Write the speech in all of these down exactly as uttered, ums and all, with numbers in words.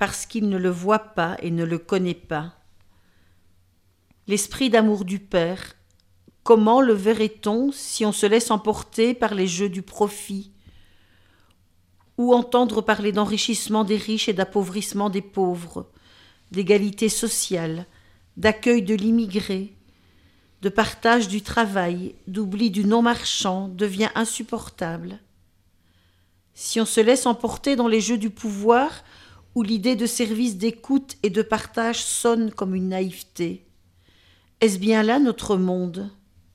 parce qu'il ne le voit pas et ne le connaît pas. L'esprit d'amour du Père, comment le verrait-on si on se laisse emporter par les jeux du profit, ou entendre parler d'enrichissement des riches et d'appauvrissement des pauvres, d'égalité sociale, d'accueil de l'immigré, de partage du travail, d'oubli du non-marchand devient insupportable. Si on se laisse emporter dans les jeux du pouvoir, où l'idée de service d'écoute et de partage sonne comme une naïveté, est-ce bien là notre monde ?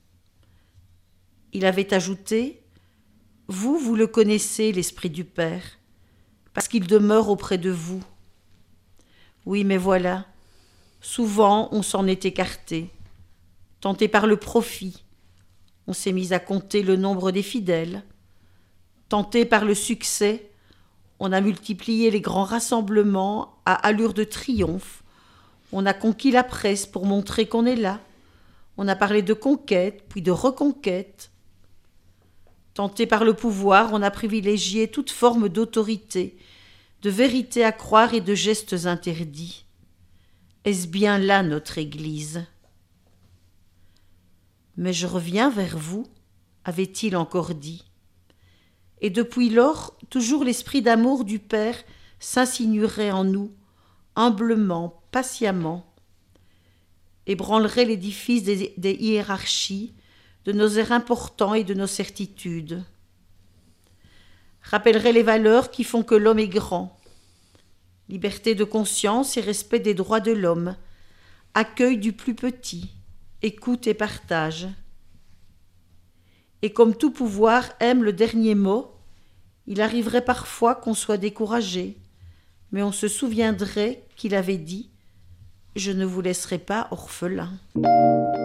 Il avait ajouté : Vous, vous le connaissez, l'Esprit du Père, parce qu'il demeure auprès de vous. Oui, mais voilà, souvent on s'en est écarté. Tenté par le profit, on s'est mis à compter le nombre des fidèles. Tenté par le succès, on a multiplié les grands rassemblements à allure de triomphe. On a conquis la presse pour montrer qu'on est là. On a parlé de conquête, puis de reconquête. Tenté par le pouvoir, on a privilégié toute forme d'autorité, de vérité à croire et de gestes interdits. Est-ce bien là notre Église ? Mais je reviens vers vous, avait-il encore dit. Et depuis lors, toujours l'esprit d'amour du Père s'insinuerait en nous, humblement, patiemment, ébranlerait l'édifice des, des hiérarchies, de nos airs importants et de nos certitudes, rappellerait les valeurs qui font que l'homme est grand, liberté de conscience et respect des droits de l'homme, accueil du plus petit, écoute et partage. Et comme tout pouvoir aime le dernier mot, il arriverait parfois qu'on soit découragé, mais on se souviendrait qu'il avait dit « Je ne vous laisserai pas orphelin ».